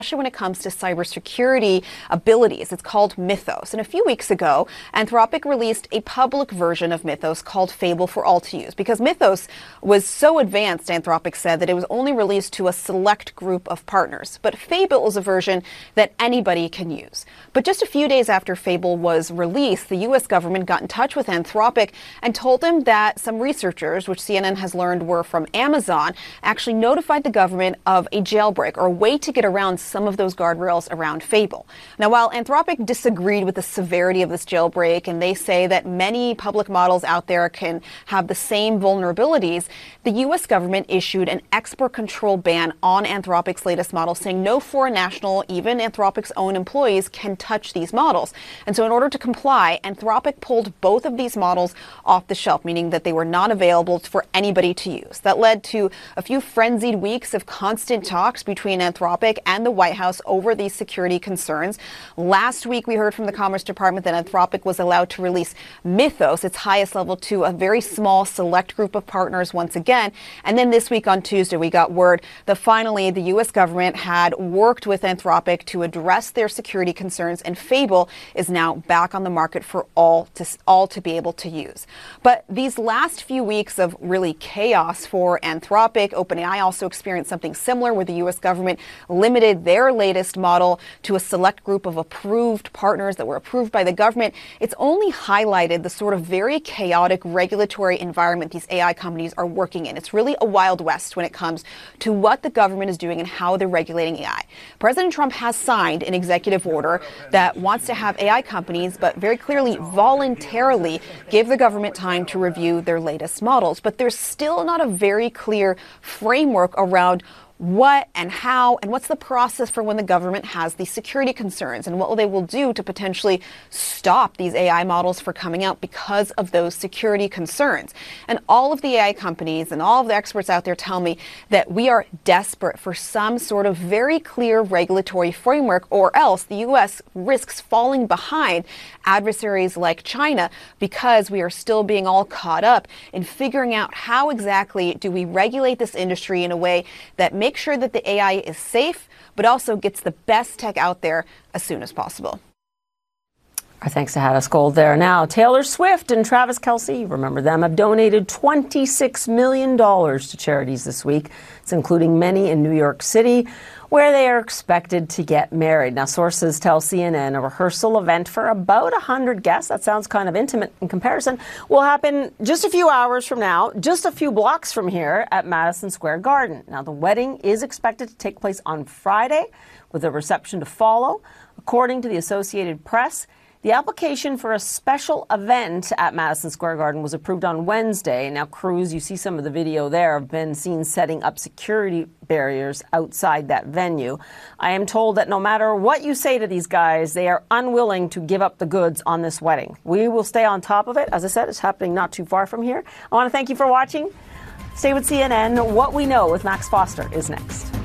especially when it comes to cybersecurity abilities. It's called Mythos. And a few weeks ago, Anthropic released a public version of Mythos called Fable for all to use. Because Mythos was so advanced, Anthropic said, that it was only released to a select group of partners. But Fable is a version that anybody can use. But just a few days after Fable was released, the U.S. government got in touch with Anthropic and told them that some researchers, which CNN has learned were from Amazon, actually notified the government of a jailbreak or a way to get around some of those guardrails around Fable. Now, while Anthropic disagreed with the severity of this jailbreak, and they say that many public models out there can have the same vulnerabilities, the U.S. government issued an export control ban on Anthropic's latest model, saying no foreign national, even Anthropic's own employees, can touch these models. And so in order to comply, Anthropic pulled both of these models off the shelf, meaning that they were not available for anybody to use. That led to a few frenzied weeks of constant talks between Anthropic and the White House over these security concerns. Last week, we heard from the Commerce Department that Anthropic was allowed to release Mythos, its highest level, to a very small select group of partners once again. And then this week on Tuesday, we got word that finally the U.S. government had worked with Anthropic to address their security concerns, and Fable is now back on the market for all to be able to use. But these last few weeks of really chaos for Anthropic, OpenAI also experienced something similar, where the U.S. government limited their latest model to a select group of approved partners that were approved by the government. It's only highlighted the sort of very chaotic regulatory environment these AI companies are working in. It's really a Wild West when it comes to what the government is doing and how they're regulating AI. President Trump has signed an executive order that wants to have AI companies, but very clearly voluntarily give the government time to review their latest models. But there's still not a very clear framework around what and how and what's the process for when the government has these security concerns, and what they will do to potentially stop these AI models from coming out because of those security concerns. And all of the AI companies and all of the experts out there tell me that we are desperate for some sort of very clear regulatory framework, or else the U.S. risks falling behind adversaries like China, because we are still being all caught up in figuring out how exactly do we regulate this industry in a way that makes sure that the AI is safe, but also gets the best tech out there as soon as possible. Our thanks to Hadis Gold there. Now, Taylor Swift and Travis Kelce, remember them, have donated $26 million to charities this week. It's including many in New York City, where they are expected to get married. Now, sources tell CNN a rehearsal event for about 100 guests, that sounds kind of intimate in comparison, will happen just a few hours from now, just a few blocks from here at Madison Square Garden. Now, the wedding is expected to take place on Friday, with a reception to follow. According to the Associated Press, the application for a special event at Madison Square Garden was approved on Wednesday. Now, crews, you see some of the video there, have been seen setting up security barriers outside that venue. I am told that no matter what you say to these guys, they are unwilling to give up the goods on this wedding. We will stay on top of it. As I said, it's happening not too far from here. I want to thank you for watching. Stay with CNN. What We Know with Max Foster is next.